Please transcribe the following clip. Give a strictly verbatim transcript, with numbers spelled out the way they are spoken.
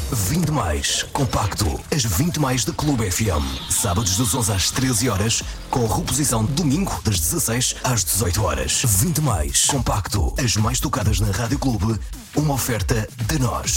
vinte mais compacto. As vinte mais da Clube F M. Sábados das onze às treze horas, com reposição domingo das dezasseis às dezoito horas. vinte mais compacto. As mais tocadas na Rádio Clube. Uma oferta de nós.